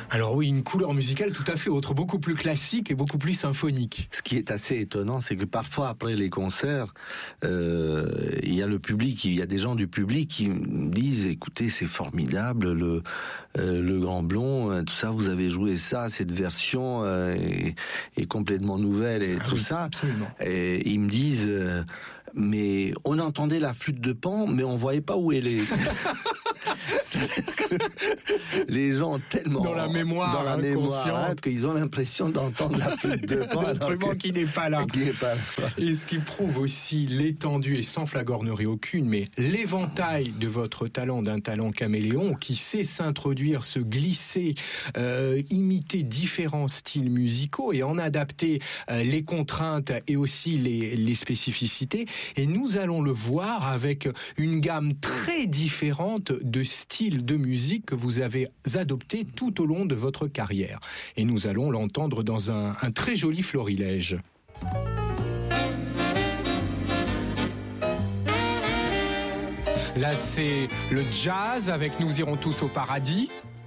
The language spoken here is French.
Alors oui, une couleur musicale tout à fait autre, beaucoup plus classique et beaucoup plus symphonique. Ce qui est assez étonnant, c'est que parfois après les concerts, il y a le public, il y a des gens du public qui me disent, écoutez, c'est formidable, le Grand Blond, tout ça, vous avez joué ça, cette version est complètement nouvelle et tout ça. Absolument. Et ils me disent, mais on entendait la flûte de Pan, mais on voyait pas où elle est. Les gens ont tellement dans la mémoire qu'ils ont l'impression d'entendre la flûte de Pan, l'instrument qui n'est pas là. Qui n'est pas là. Et ce qui prouve aussi l'étendue, et sans flagornerie aucune, mais l'éventail de votre talent, d'un talent caméléon, qui sait s'introduire, se glisser, imiter différents styles musicaux et en adapter les contraintes et aussi les spécificités. Et nous allons le voir avec une gamme très différente de styles de musique que vous avez adopté tout au long de votre carrière. Et nous allons l'entendre dans un très joli florilège. Là, c'est le jazz avec Nous irons tous au paradis.